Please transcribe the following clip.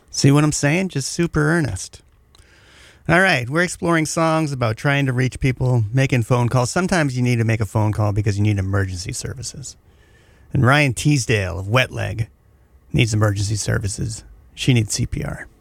See what I'm saying? Just super earnest. All right, we're exploring songs about trying to reach people, making phone calls. Sometimes you need to make a phone call because you need emergency services. And Ryan Teasdale of Wet Leg needs emergency services. She needs CPR.